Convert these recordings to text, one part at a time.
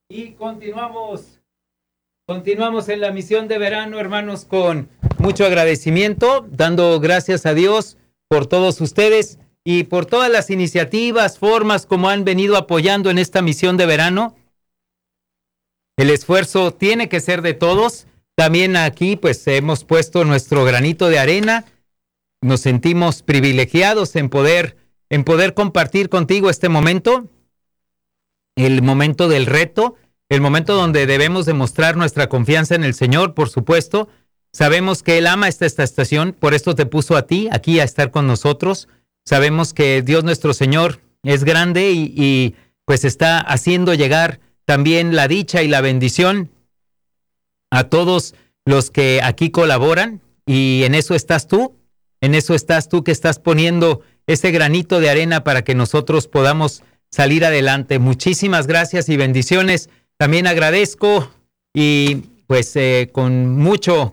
Y continuamos en la misión de verano, hermanos, con mucho agradecimiento, dando gracias a Dios por todos ustedes y por todas las iniciativas, formas como han venido apoyando en esta misión de verano. El esfuerzo tiene que ser de todos. También aquí pues hemos puesto nuestro granito de arena. Nos sentimos privilegiados en poder compartir contigo este momento, el momento del reto, el momento donde debemos demostrar nuestra confianza en el Señor, por supuesto. Sabemos que Él ama esta estación, por esto te puso a ti aquí a estar con nosotros. Sabemos que Dios nuestro Señor es grande y pues está haciendo llegar también la dicha y la bendición a todos los que aquí colaboran, y en eso estás tú que estás poniendo ese granito de arena para que nosotros podamos salir adelante. Muchísimas gracias y bendiciones. También agradezco y pues con mucho,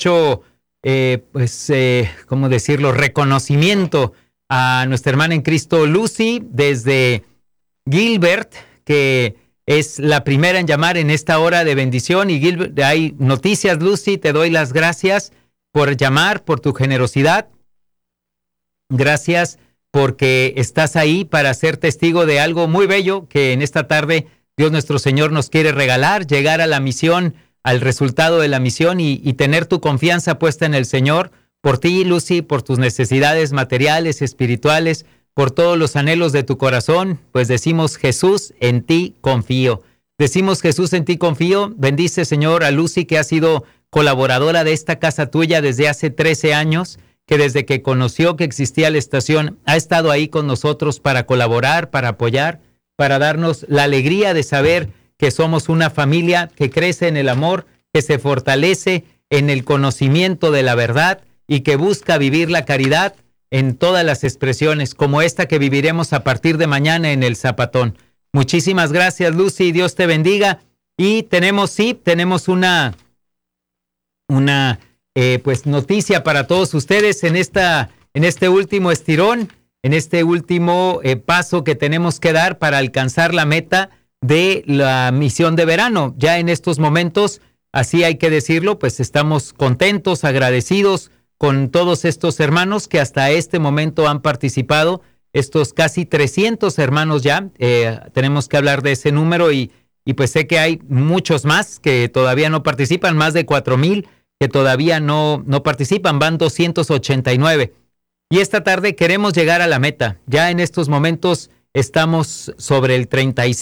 ¿cómo decirlo? Reconocimiento a nuestra hermana en Cristo, Lucy, desde Gilbert, que es la primera en llamar en esta hora de bendición. Y Gilbert, hay noticias, Lucy, te doy las gracias por llamar, por tu generosidad. Gracias porque estás ahí para ser testigo de algo muy bello que en esta tarde Dios nuestro Señor nos quiere regalar, llegar a la misión, al resultado de la misión y tener tu confianza puesta en el Señor. Por ti, Lucy, por tus necesidades materiales, espirituales, por todos los anhelos de tu corazón, pues decimos: Jesús, en ti confío. Decimos: Jesús, en ti confío. Bendice, Señor, a Lucy, que ha sido colaboradora de esta casa tuya desde hace 13 años, que desde que conoció que existía la estación ha estado ahí con nosotros para colaborar, para apoyar, para darnos la alegría de saber que somos una familia que crece en el amor, que se fortalece en el conocimiento de la verdad y que busca vivir la caridad en todas las expresiones, como esta que viviremos a partir de mañana en el Zapatón. Muchísimas gracias, Lucy, Dios te bendiga. Y tenemos una pues noticia para todos ustedes en este último estirón, en este último paso que tenemos que dar para alcanzar la meta de la misión de verano. Ya en estos momentos, así hay que decirlo, pues estamos contentos, agradecidos con todos estos hermanos que hasta este momento han participado, estos casi 300 hermanos ya. Tenemos que hablar de ese número y pues sé que hay muchos más que todavía no participan, más de 4,000 que todavía no participan, van 289. Y esta tarde queremos llegar a la meta. Ya en estos momentos estamos sobre el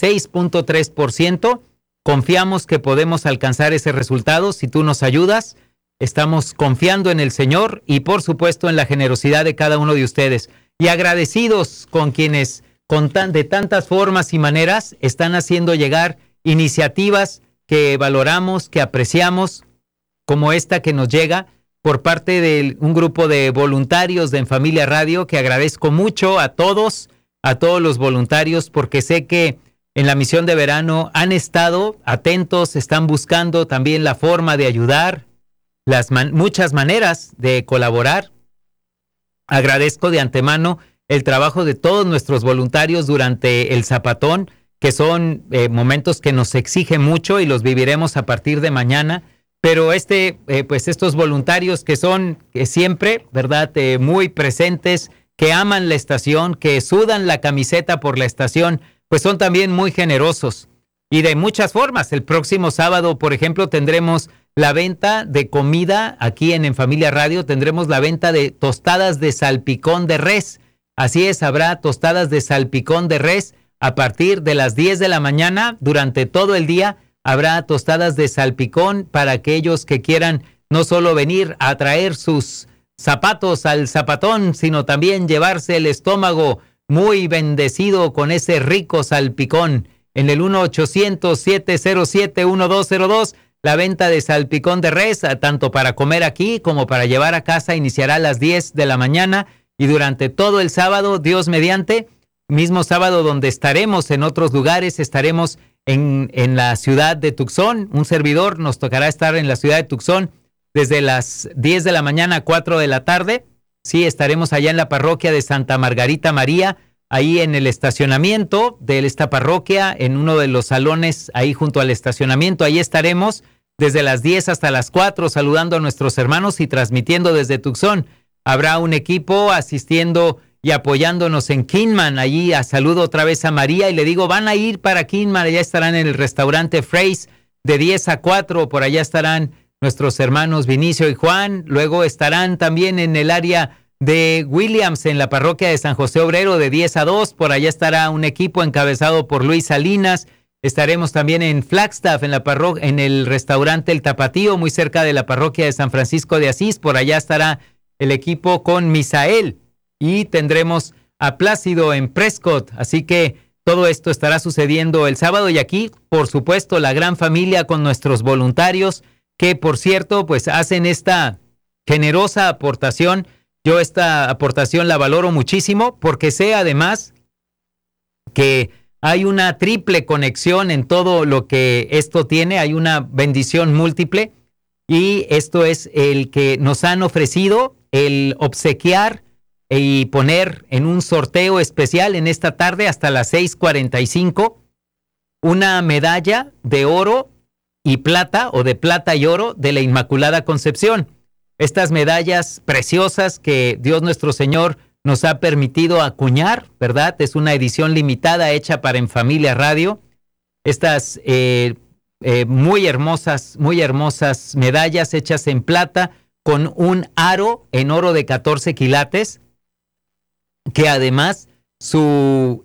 36.3%. Confiamos que podemos alcanzar ese resultado si tú nos ayudas. Estamos confiando en el Señor y por supuesto en la generosidad de cada uno de ustedes. Y agradecidos con quienes de tantas formas y maneras están haciendo llegar iniciativas que valoramos, que apreciamos, como esta que nos llega por parte de un grupo de voluntarios de En Familia Radio, que agradezco mucho a todos los voluntarios, porque sé que en la misión de verano han estado atentos, están buscando también la forma de ayudar, muchas maneras de colaborar. Agradezco de antemano el trabajo de todos nuestros voluntarios durante el Zapatón, que son momentos que nos exigen mucho y los viviremos a partir de mañana. Pero pues estos voluntarios que son siempre, ¿verdad?, muy presentes, que aman la estación, que sudan la camiseta por la estación, pues son también muy generosos y de muchas formas. El próximo sábado, por ejemplo, tendremos la venta de comida aquí en Familia Radio, tendremos la venta de tostadas de salpicón de res. Así es, habrá tostadas de salpicón de res a partir de las 10 de la mañana, durante todo el día. Habrá tostadas de salpicón para aquellos que quieran no solo venir a traer sus zapatos al zapatón, sino también llevarse el estómago muy bendecido con ese rico salpicón. En el 1-800-707-1202, la venta de salpicón de res, tanto para comer aquí como para llevar a casa, iniciará a las 10 de la mañana y durante todo el sábado, Dios mediante, mismo sábado donde estaremos en otros lugares, estaremos en la ciudad de Tucson. Un servidor nos tocará estar en la ciudad de Tucson desde las 10 de la mañana a 4 de la tarde. Sí, estaremos allá en la parroquia de Santa Margarita María, ahí en el estacionamiento de esta parroquia, en uno de los salones ahí junto al estacionamiento. Ahí estaremos desde las 10 hasta las 4 saludando a nuestros hermanos y transmitiendo desde Tucson. Habrá un equipo asistiendo y apoyándonos en Kingman. Allí saludo otra vez a María y le digo, van a ir para Kingman, allá estarán en el restaurante Freys de 10 a 4, por allá estarán nuestros hermanos Vinicio y Juan, luego estarán también en el área de Williams, en la parroquia de San José Obrero de 10 a 2, por allá estará un equipo encabezado por Luis Salinas. Estaremos también en Flagstaff, en el restaurante El Tapatío, muy cerca de la parroquia de San Francisco de Asís, por allá estará el equipo con Misael. Y tendremos a Plácido en Prescott, así que todo esto estará sucediendo el sábado. Y aquí, por supuesto, la gran familia con nuestros voluntarios, que por cierto, pues hacen esta generosa aportación. Yo esta aportación la valoro muchísimo porque sé además que hay una triple conexión en todo lo que esto tiene, hay una bendición múltiple, y esto es el que nos han ofrecido el obsequiar y poner en un sorteo especial en esta tarde hasta las 6:45 una medalla de oro y plata, o de plata y oro, de la Inmaculada Concepción. Estas medallas preciosas que Dios nuestro Señor nos ha permitido acuñar, ¿verdad? Es una edición limitada hecha para En Familia Radio. Estas muy hermosas medallas hechas en plata con un aro en oro de 14 quilates, que además su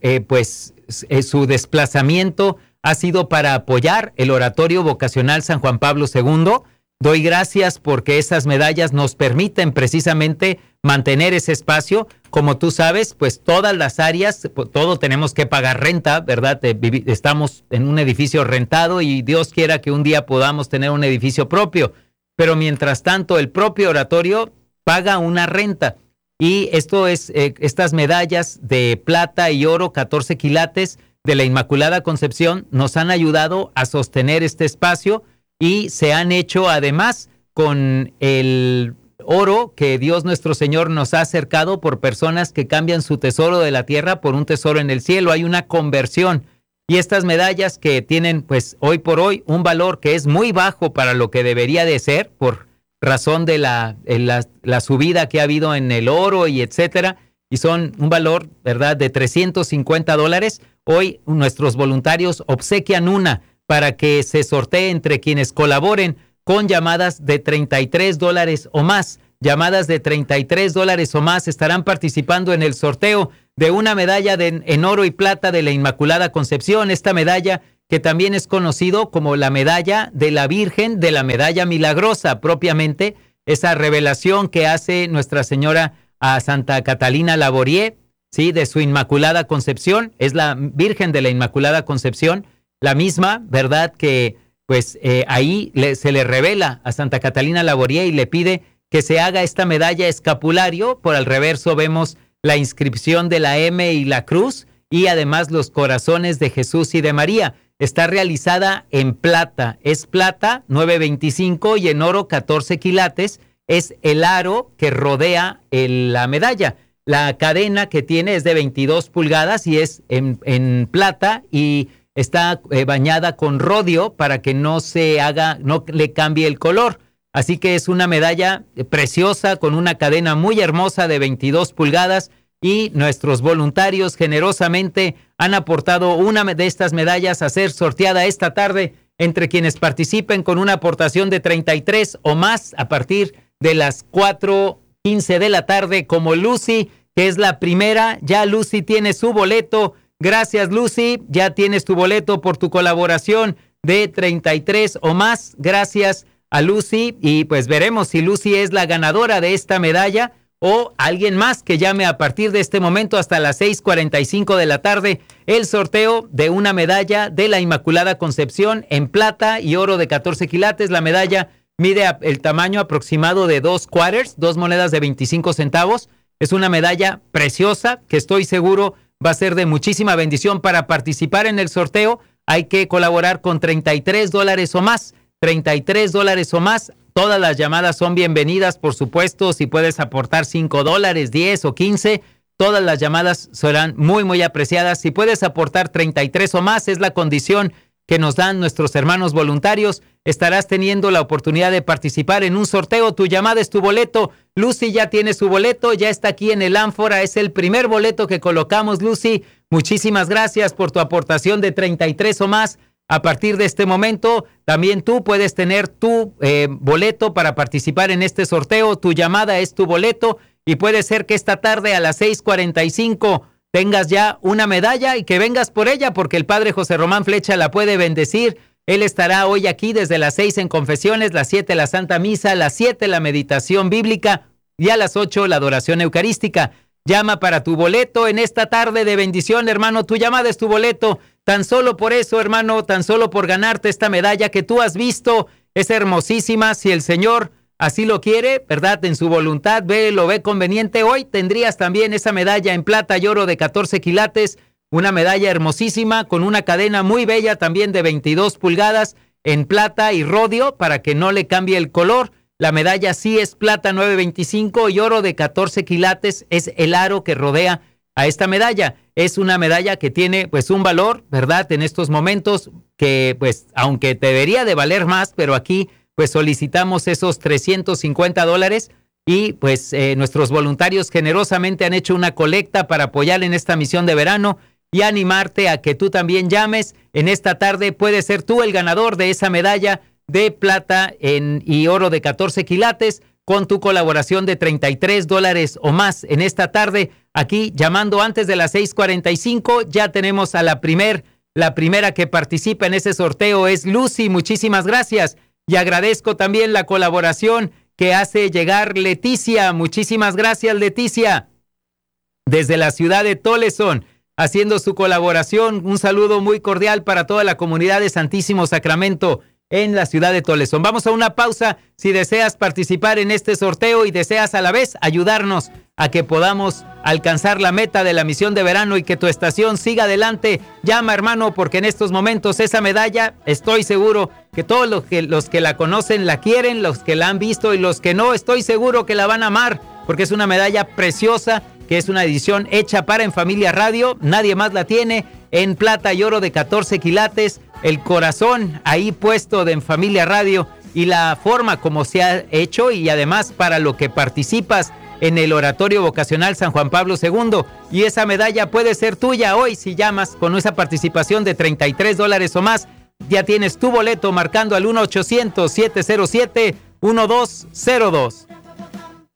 desplazamiento ha sido para apoyar el Oratorio Vocacional San Juan Pablo II. Doy gracias porque esas medallas nos permiten precisamente mantener ese espacio. Como tú sabes, pues todas las áreas, todo tenemos que pagar renta, ¿verdad? Estamos en un edificio rentado y Dios quiera que un día podamos tener un edificio propio. Pero mientras tanto, el propio oratorio paga una renta. Y esto es estas medallas de plata y oro, 14 quilates de la Inmaculada Concepción, nos han ayudado a sostener este espacio y se han hecho además con el oro que Dios nuestro Señor nos ha acercado por personas que cambian su tesoro de la tierra por un tesoro en el cielo. Hay una conversión. Y estas medallas que tienen pues hoy por hoy un valor que es muy bajo para lo que debería de ser por razón de la subida que ha habido en el oro y etcétera, y son un valor, ¿verdad?, de $350. Hoy nuestros voluntarios obsequian una para que se sortee entre quienes colaboren con llamadas de $33 o más. Llamadas de $33 o más estarán participando en el sorteo de una medalla en oro y plata de la Inmaculada Concepción. Esta medalla que también es conocido como la medalla de la Virgen, de la medalla milagrosa, propiamente esa revelación que hace Nuestra Señora a Santa Catalina Laborie, ¿sí?, de su Inmaculada Concepción. Es la Virgen de la Inmaculada Concepción, la misma, ¿verdad?, que pues ahí se le revela a Santa Catalina Laborie y le pide que se haga esta medalla escapulario. Por el reverso vemos la inscripción de la M y la cruz, y además los corazones de Jesús y de María. Está realizada en plata, es plata 9.25 y en oro 14 quilates. Es el aro que rodea la medalla. La cadena que tiene es de 22 pulgadas y es en plata, y está bañada con rodio para que no le cambie el color. Así que es una medalla preciosa con una cadena muy hermosa de 22 pulgadas, y nuestros voluntarios generosamente han aportado una de estas medallas a ser sorteada esta tarde entre quienes participen con una aportación de 33 o más a partir de las 4:15 de la tarde, como Lucy, que es la primera. Ya Lucy tiene su boleto. Gracias, Lucy. Ya tienes tu boleto por tu colaboración de 33 o más. Gracias a Lucy. Y pues veremos si Lucy es la ganadora de esta medalla o alguien más que llame a partir de este momento hasta las 6:45 de la tarde. El sorteo de una medalla de la Inmaculada Concepción en plata y oro de 14 quilates. La medalla mide el tamaño aproximado de 2 quarters, 2 monedas de 25 centavos. Es una medalla preciosa que estoy seguro va a ser de muchísima bendición. Para participar en el sorteo hay que colaborar con $33 o más. $33 o más. Todas las llamadas son bienvenidas, por supuesto. Si puedes aportar $5, 10 o 15, todas las llamadas serán muy, muy apreciadas. Si puedes aportar 33 o más, es la condición que nos dan nuestros hermanos voluntarios. Estarás teniendo la oportunidad de participar en un sorteo. Tu llamada es tu boleto. Lucy ya tiene su boleto, ya está aquí en el ánfora. Es el primer boleto que colocamos, Lucy. Muchísimas gracias por tu aportación de 33 o más. A partir de este momento, también tú puedes tener tu boleto para participar en este sorteo. Tu llamada es tu boleto y puede ser que esta tarde a las 6:45 tengas ya una medalla y que vengas por ella, porque el padre José Román Flecha la puede bendecir. Él estará hoy aquí desde las 6 en confesiones, las 7 la Santa Misa, las 7 la meditación bíblica y a las 8 la adoración eucarística. Llama para tu boleto en esta tarde de bendición, hermano. Tu llamada es tu boleto. Tan solo por eso, hermano, tan solo por ganarte esta medalla que tú has visto, es hermosísima. Si el Señor así lo quiere, ¿verdad? En su voluntad, lo ve conveniente. Hoy tendrías también esa medalla en plata y oro de 14 quilates, una medalla hermosísima con una cadena muy bella también de 22 pulgadas en plata y rodio para que no le cambie el color. La medalla sí es plata 9.25 y oro de 14 quilates es el aro que rodea a esta medalla. Es una medalla que tiene pues un valor, ¿verdad? En estos momentos que pues aunque debería de valer más, pero aquí pues solicitamos esos $350 y pues nuestros voluntarios generosamente han hecho una colecta para apoyar en esta misión de verano y animarte a que tú también llames. En esta tarde puedes ser tú el ganador de esa medalla de plata y oro de 14 quilates con tu colaboración de $33 o más. En esta tarde, aquí llamando antes de las 6:45, ya tenemos a la primera que participa en ese sorteo es Lucy. Muchísimas gracias. Y agradezco también la colaboración que hace llegar Leticia. Muchísimas gracias, Leticia. Desde la ciudad de Tolleson, haciendo su colaboración. Un saludo muy cordial para toda la comunidad de Santísimo Sacramento en la ciudad de Tolleson. Vamos a una pausa. Si deseas participar en este sorteo y deseas a la vez ayudarnos a que podamos alcanzar la meta de la misión de verano y que tu estación siga adelante, llama, hermano, porque en estos momentos esa medalla, estoy seguro que todos los que la conocen la quieren, los que la han visto y los que no, estoy seguro que la van a amar, porque es una medalla preciosa, que es una edición hecha para En Familia Radio. Nadie más la tiene, en plata y oro de 14 quilates, el corazón ahí puesto de En Familia Radio y la forma como se ha hecho, y además para lo que participas en el Oratorio Vocacional San Juan Pablo II. Y esa medalla puede ser tuya hoy si llamas con esa participación de $33 o más. Ya tienes tu boleto marcando al 1-800-707-1202.